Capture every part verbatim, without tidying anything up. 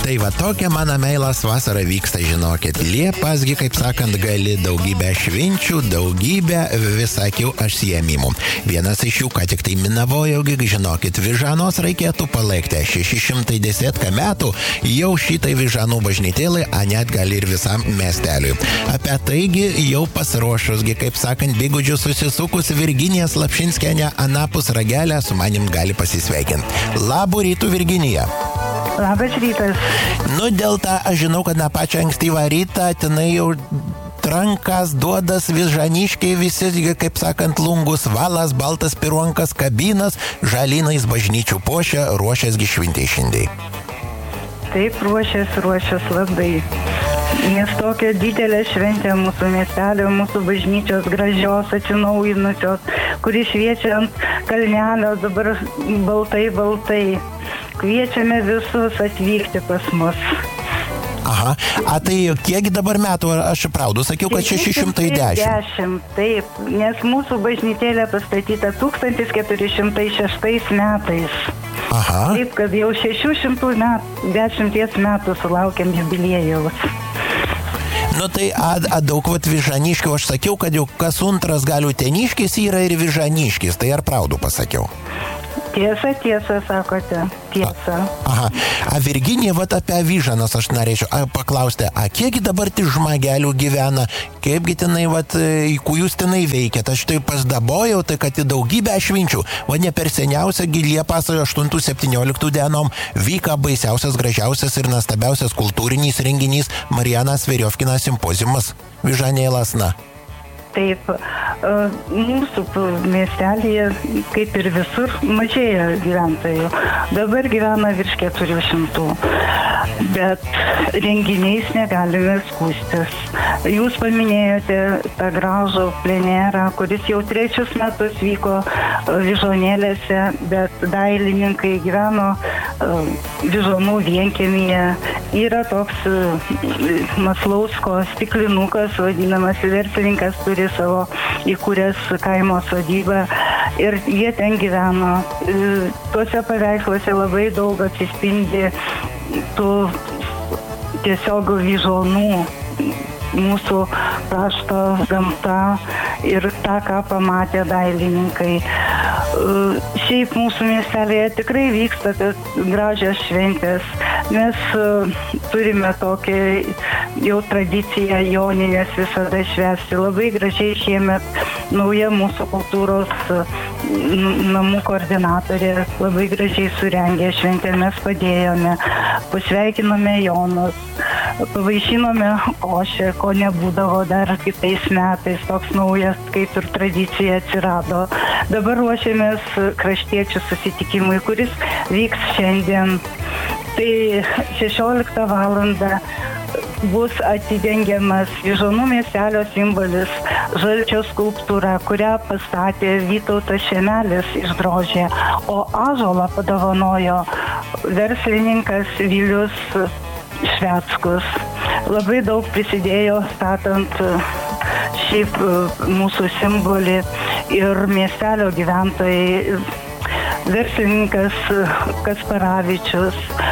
Tai va tokia mano meilas vasara vyksta, žinokit. Liepasgi, kaip sakant, gali daugybę švenčių, daugybę visakių užsiėmimų. Vienas iš jų, ką tik tai minavojo, žinokit, Vyžanos reikėtų palaikti. šeši šimtai dešimt metų jau šitai Vyžanų bažnytėlai, a net gal ir visam miesteliui. Apie taigi jau pasiruošusgi, kaip sakant, bėgudžių susisukus Virginija Slapšinskienė anapus ragelę su manim gali pasisveikinti. Labų rytų, Virginija. Labas rytas. Nu, dėl to aš žinau, kad na pačią ankstyvą rytą tenai jau trankas, duodas, Vyžaniškiai visi, kaip sakant, lungus, valas, baltas piruonkas, kabinas, žalynais bažnyčių pošia, ruošiasgi šventei šiandien. Taip, ruošias, ruošias labai. Nes tokia didelė šventė mūsų miestelio, mūsų bažnyčios gražios, atsinaujinusios, kuri šviečia ant kalnelio dabar baltai, baltai. Kviečiame visus atvykti pas mus. Aha, a tai kiek dabar metų, aš praudų, sakiau, kad šeši šimtai dešimt. Taip, nes mūsų bažnytėlė pastatyta tūkstantis keturi šimtai šeštais metais. Aha. Taip, kad jau šešių šimtų dešimt metų sulaukėm jubiliejaus. Nu tai, a, a daug vat Vyžaniškių, aš sakiau, kad jau kas antras galiu Teniškis yra ir Vyžaniškis, tai ar praudų pasakiau? Tiesa, tiesa, sakote, tiesa. Aha, a Virginija, vat apie Vyžanas aš norėčiau a, paklausti, a kiekgi dabar ti žmagelių gyvena, kaipgi tenai, vat, ku jūs tenai veikiat, aš tai pasdabojau, tai kad į daugybę švenčių, va ne per seniausia Liepos aštuntų septynioliktų dienom vyka baisiausias, gražiausias ir nuostabiausias kultūrinis renginys Marijanas Veriovkinas simpoziumas Vyžanėje Lasna. Taip, mūsų miestelėje, kaip ir visur, mažėja gyventojų. Dabar gyvena virš keturių šimtų. Bet renginiais negalime skųstis. Jūs paminėjote tą gražų plenerą, kuris jau trečius metus vyko Vyžuonėlėse, bet dailininkai gyveno Vyžuonų vienkiemyje. Yra toks Maslausko stiklinukas, vadinamas verslininkas, turi savo įkūręs kaimo sodybą ir jie ten gyveno. Tuose paveiksluose labai daug atsispindi tų tiesiog Vyžuonų, mūsų krašto gamta ir tą, ką pamatė dailininkai. Šiaip mūsų miestelėje tikrai vyksta gražios šventės. Mes turime tokią jau tradiciją joninės visada švęsti. Labai gražiai šiemet nauja mūsų kultūros namų koordinatorė labai gražiai surengė šventę, mes padėjome, pasveikinome Jonus, pavaišinome košę, ko nebūdavo dar kitais metais, toks naujas kaip ir tradicija atsirado. Dabar ruošiamės kraštiečių susitikimui, kuris vyks šiandien. Tai šešioliktą valandą bus atidengiamas Vyžuonų miestelio simbolis žalčio skulptūra, kurią pastatė Vytautas Šemelis išdrožė, o ąžuolą padovanojo verslininkas Vilius Šveckus. Labai daug prisidėjo statant šiaip mūsų simbolį ir miestelio gyventojai, verslininkas Kasparavičius,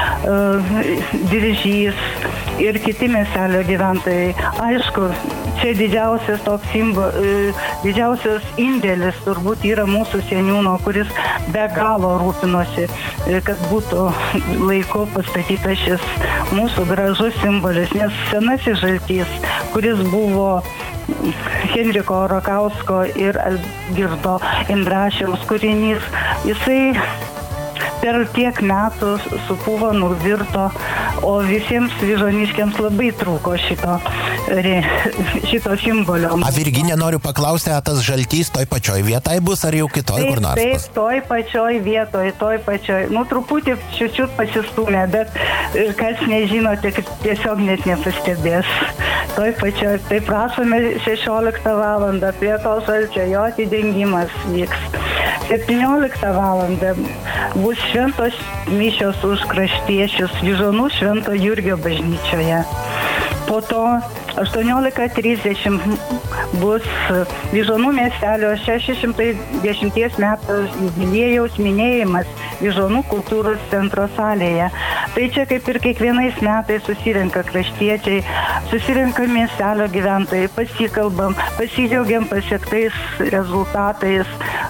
Diržys ir kiti miestelio gyventojai. Aišku, čia didžiausias toks simbo, didžiausias indėlis turbūt yra mūsų seniūno, kuris be galo rūpinosi, kad būtų laiku pastatytas šis mūsų gražus simbolis, nes senasis žaltys, kuris buvo Henriko Rakausko ir Algirdo Indrašiaus kūrinys, jisai per tiek metų supuvo, nuvirto, o visiems vyžuoniškiams labai trūko šito, šito simbolio. A Virginija, noriu paklausti, ar tas žaltys toj pačioj vietai bus, ar jau kitoj kur nors? Taip, toj pačioj vietoj, toj pačioj. Nu, truputį čiut-čiut pasistumė, bet kas nežinote, tiesiog net nepastebės. Toj pačioj, tai prašome šešioliktą valandą prie to žalčio, jo atidengimas vyks. septynioliktą valandą bus šventos mišios už kraštiečius Vyžuonų Švento Jurgio bažnyčioje. Po to aštuoniolika trisdešimt bus Vyžuonų miestelio šešiasdešimties metų jubiliejaus minėjimas Vyžuonų kultūros centro salėje. Tai čia kaip ir kiekvienais metais susirenka kraštiečiai, susirenka miestelio gyventojai, pasikalbam, pasidžiaugiam pasiektais rezultatais,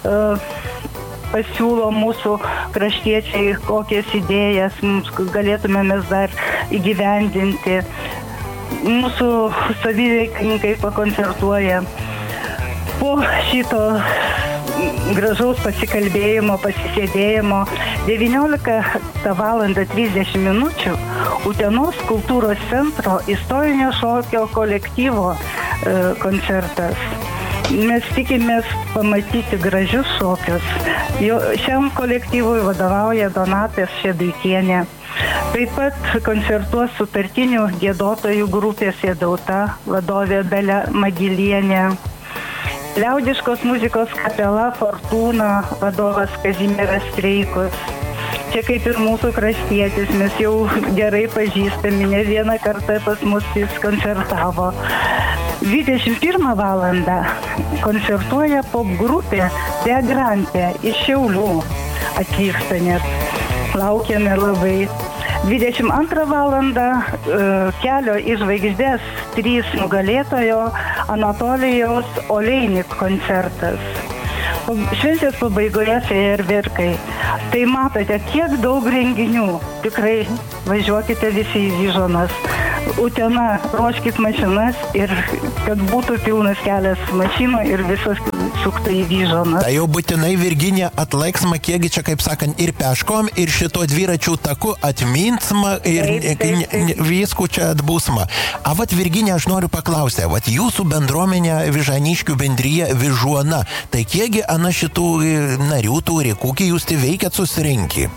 pasiūlo mūsų kraštiečiai, kokias idėjas mums galėtume mes dar įgyvendinti. Mūsų saviveiklininkai pakoncertuoja. Po šito gražaus pasikalbėjimo, pasisėdėjimo devynioliktą valandą trisdešimt minučių Utenos kultūros centro istorinio šokio kolektyvo e, koncertas. Mes tikimės pamatyti gražius šokius. Jo, šiam kolektyvui vadovauja Donatas Šeduikienė. Taip pat koncertuos sutartinių giedotojų grupės Jedauta, vadovė Dalia Magilienė. Liaudiškos muzikos kapela Fortūna, vadovas Kazimieras Streikus. Čia kaip ir mūsų kraštietis, mes jau gerai pažįstami, ne vieną kartą pas mus jis koncertavo. dvidešimt pirmą valandą koncertuoja pop grupė Degrantė iš Šiaulių. Atvyksta net. Laukiame labai. dvidešimt antrą valandą kelio į žvaigždės trys nugalėtojo Anatolijaus Oleinik koncertas. Šventės pabaigoje fejerverkai. Tai matote, kiek daug renginių. Tikrai važiuokite visi į Vyžuonas. Utena, ruoškit mašinas ir kad būtų pilnas kelias mašinų ir visas sukta į Vyžuoną. Tai jau būtinai Virginija atlaiksma, kiekgi čia, kaip sakant, ir peškom, ir šito dviračių taku atmintsma ir taip, taip, taip. Viskų čia atbūsma. A vat, Virginija, aš noriu paklausti, vat jūsų bendruomenė Vyžaniškių bendryje Vyžuona, tai kiekgi ana šitų narių turi, kokį jūs tai veikiat susirinki?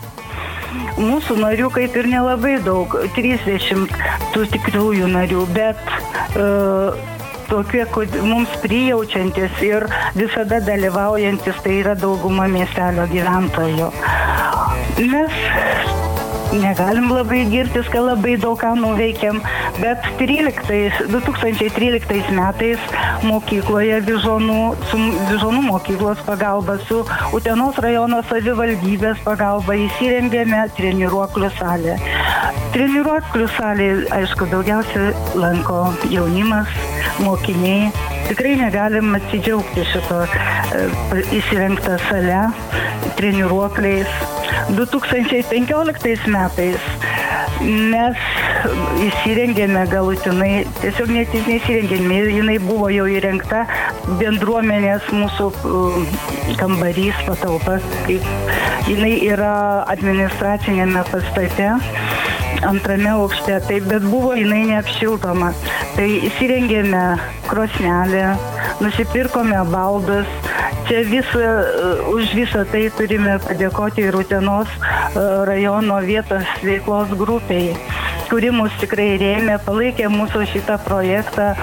Mūsų narių kaip ir nelabai daug, trisdešimt tų tikrųjų narių, bet uh, tokie, kad mums prijaučiantis ir visada dalyvaujantis, tai yra dauguma miestelio gyventojų. Mes negalim labai girtis, kad labai daug ką nuveikėm, bet du tūkstančiai tryliktais metais mokykloje Vyžuonų, su Vyžuonų mokyklos pagalba, su Utenos rajono savivaldybės pagalba įsirengėme treniruoklių salę. Treniruoklių salė, aišku, daugiausia lanko jaunimas, mokiniai. Tikrai negalim atsidžiaugti šito e, įsirengtą salę treniruokliais. du tūkstančiai penkioliktais metais mes įsirengėme galutinai, tiesiog net neįsirengėme, jinai buvo jau įrengta bendruomenės mūsų kambarys, patalpas, kaip jinai yra administracinėme pastate, antrame aukšte, taip, bet buvo jinai neapšiltoma. Tai įsirengėme krosnelę, nusipirkome baldus. Čia visą, už visą tai turime padėkoti ir Utenos rajono vietos veiklos grupiai, kuri mus tikrai rėmė, palaikė mūsų šitą projektą.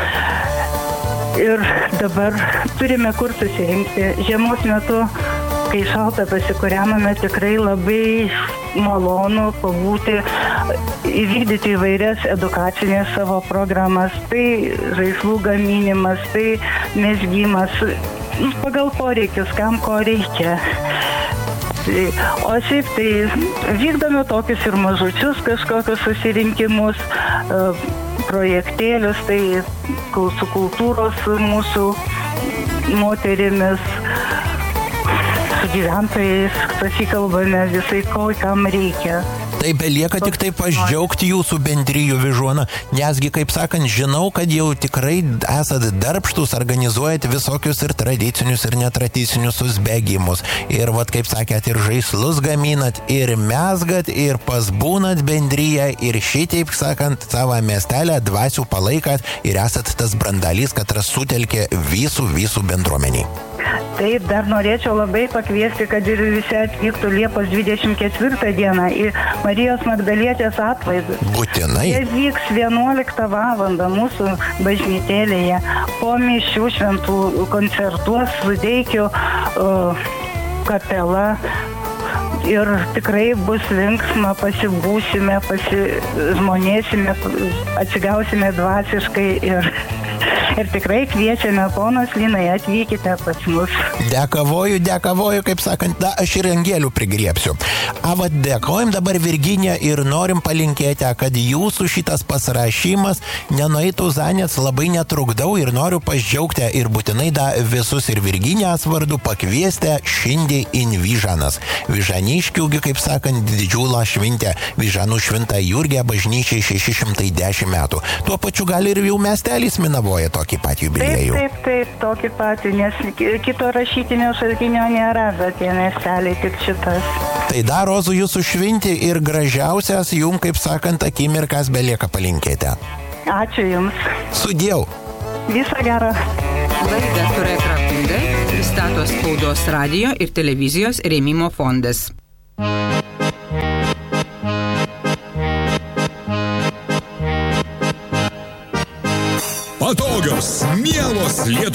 Ir dabar turime kur susirinkti. Žiemos metu, kai šalta pasikūrename, tikrai labai malonu pabūti, įvykdyti įvairias edukacinės savo programas. Tai žaislų gaminimas, tai mezgimas, pagal poreikius, kam ko reikia. O šiaip tai vykdome tokius ir mažučius kažkokius susirinkimus, projektėlius, tai su kultūros mūsų moterimis, su gyventojais pasikalbame visai, ko kam reikia. Tai belieka tik tai pasidžiaugti jūsų bendrijų Vyžuona, nesgi, kaip sakant, žinau, kad jau tikrai esat darbštus, organizuojat visokius ir tradicinius, ir netradicinius susbėgimus. Ir, vat, kaip sakėt, ir žaislus gaminat, ir mezgat, ir pasbūnat bendryje, ir šitaip, sakant, savo miestelę dvasių palaikat, ir esat tas brandalys, kad sutelkė visų, visų bendruomeniai. Taip, dar norėčiau labai pakviesti, kad ir visi atvyktų Liepos dvidešimt ketvirtą dieną į Marijos Magdalietės atvaizdą. Būtinai. Jie vyks vienuoliktą valandą mūsų bažnytėlėje. Po mišių šventų koncertuos Sudeikių uh, kapela. ir tikrai bus linksma, pasibūsime, pasižmonėsime, atsigausime dvasiškai ir, ir tikrai kviečiame, ponas Linai, atvykite pas mus. Dėkavoju, dėkavoju, kaip sakant, da, aš ir angelių prigriepsiu. A, va, dėkojim dabar Virginija ir norim palinkėti, kad jūsų šitas pasirašymas nenueitų zanės, labai netrukdau ir noriu pasidžiaugti ir būtinai da visus ir Virginijos vardu pakviesti šiandien in Vyžanas. Vyžaniškiųgi, kaip sakant, didžiulą šventę, Vyžanų šventą Jurgę bažnyčiai šeši šimtai dešimt metų. Tuo pačiu gali ir jau miestelis Minavoja tokį pat jubiliejų. Taip, taip, taip, tokį patį, nes kito rašytinio šaltinio nėra, bet tie miesteliai tik šitas. Tai dar Rozų jūsų šventį ir gražiausias jums, kaip sakant, akimirkas belieka palinkėti. Ačiū Jums. Sudiev. Viso gero. Laidą Turėtra Kunde pristato Spaudos radijo ir televizijos rėmimo fondas. Patogios, mielos Lietuvos